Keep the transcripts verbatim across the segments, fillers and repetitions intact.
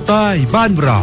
ใต้บ้านเรา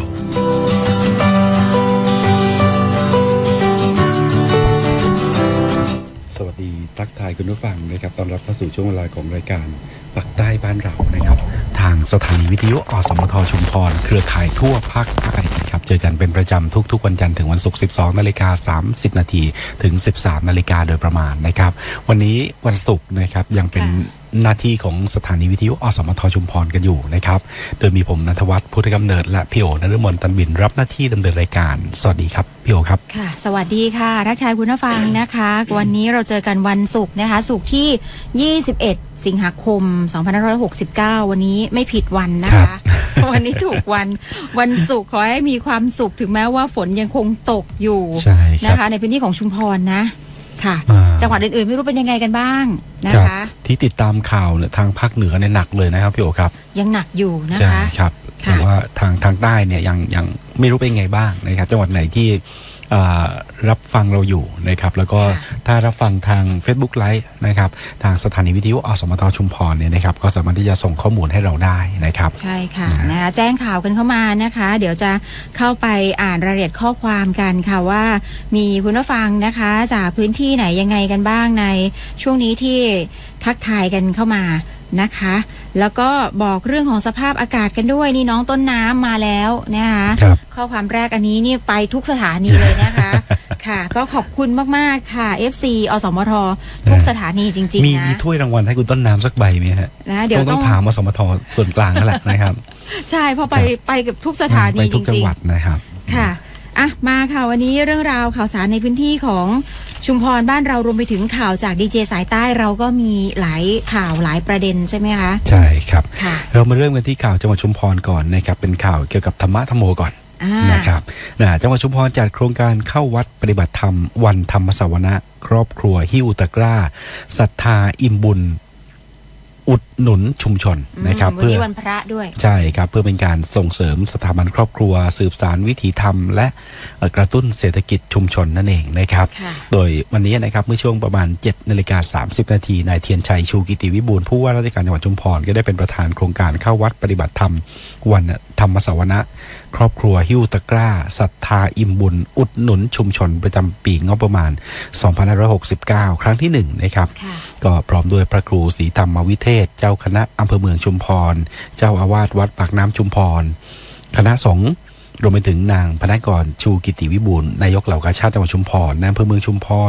สวัสดีทักทายคุณผู้ฟังนะครับต้อนรับเข้าสู่ช่วงเวลาของรายการปักใต้บ้านเรานะครับทางสถานีวิทยุอสมทชุมพรเครือข่ายทั่วภาคใต้ครับเจอกันเป็นประจำทุกๆวันจันทร์ถึงวันศุกร์ สิบสองนาฬิกาสามสิบนาทีถึง สิบสามนาฬิกาโดยประมาณนะครับวันนี้วันศุกร์นะครับยังเป็นหน้าที่ของสถานีวิทยุอสมทชุมพรกันอยู่นะครับโดยมีผมณัฐวัฒน์พุทธกำเนิดและพี่โอนฤมลตันบินรับหน้าที่ดำเนินรายการสวัสดีครับพี่โอครับค่ะสวัสดีค่ะทักทายคุณผู้ฟังนะคะวันนี้เราเจอกันวันศุกร์นะคะศุกร์ที่ยี่สิบเอ็ดสิงหาคมสองพันห้าร้อยหกสิบเก้าวันนี้ไม่ผิดวันนะคะวันนี้ถูกวันวันศุกร์ขอให้มีความสุขถึงแม้ว่าฝนยังคงตกอยู่นะคะในพื้นที่ของชุมพรนะค่ะจังหวัดอื่นๆไม่รู้เป็นยังไงกันบ้างนะคะที่ติดตามข่าวเนี่ยทางภาคเหนือเนี่ยหนักเลยนะครับพี่โอครับยังหนักอยู่นะคะใช่ครับแต่ว่าทางทางใต้เนี่ยยังยังไม่รู้เป็นไงบ้างนะครับจังหวัดไหนที่รับฟังเราอยู่นะครับแล้วก็ถ้ารับฟังทาง Facebook Live นะครับทางสถานีวิทยุอสมทชุมพรเนี่ยนะครับก็สามารถที่จะส่งข้อมูลให้เราได้นะครับใช่ค่ะนะคะแจ้งข่าวกันเข้ามานะคะเดี๋ยวจะเข้าไปอ่านรายละเอียดข้อความกันค่ะว่ามีคุณผู้ฟังนะคะจากพื้นที่ไหนยังไงกันบ้างในช่วงนี้ที่ทักทายกันเข้ามานะคะแล้วก็บอกเรื่องของสภาพอากาศกันด้วยนี่น้องต้นน้ำมาแล้วนะคะข้อความแรกอันนี้นี่ไปทุกสถานีเลยนะคะค่ะก็ขอบคุณมากๆค่ะ เอฟ ซี อสมททุกสถานีจริงๆนะมีมีถ้วยรางวัลให้คุณต้นน้ำสักใบไหมฮะนะเดี๋ยวต้องถามอสมทส่วนกลางนั่นแหละนะครับใช่เพราะไปไปกับทุกสถานีจริงๆไปทุกจังหวัดนะครับค่ะอ่ะมาค่ะวันนี้เรื่องราวข่าวสารในพื้นที่ของชุมพรบ้านเรารวมไปถึงข่าวจากดีเจสายใต้เราก็มีหลายข่าวหลายประเด็นใช่ไหมคะใช่ครับเรามาเริ่มกันที่ข่าวจังหวัดชุมพรก่อนนะครับเป็นข่าวเกี่ยวกับธรรมะธรรมโมก่อนนะครับนะจังหวัดชุมพรจัดโครงการเข้าวัดปฏิบัติธรรมวันธรรมสวนะครอบครัวหิ้วตะกร้าศรัทธาอิ่มบุญอุดหนุนชุมชนนะครับเพื่อวันพระด้วยใช่ครับเพื่อเป็นการส่งเสริมสถาบันครอบครัวสืบสานวิถีธรรมและกระตุ้นเศรษฐกิจชุมชนนั่นเองนะครับโดยวันนี้นะครับเมื่อช่วงประมาณ เจ็ดนาฬิกาสามสิบนาทีนายเทียนชัยชูกิติวิบูลย์ผู้ว่าราชการจังหวัดชุมพรก็ได้เป็นประธานโครงการเข้าวัดปฏิบัติธรรมวันธรรมสวนะครอบครัวหิ้วตะกร้าศรัทธาอิ่มบุญอุดหนุนชุมชนประจำปีงบประมาณสองพันห้าร้อยหกสิบเก้าครั้งที่หนึ่งนะครับก็พร้อมด้วยพระครูศรีธรรมวิเทศเจ้าคณะอำเภอเมืองชุมพรเจ้าอาวาสวัดปากน้ำชุมพรคณะสงฆ์รวมไปถึงนางพนักกรชูกิติวิบูลย์นายกเหล่ากาชาดจังหวัดชุมพรนายอำเภอเมืองชุมพร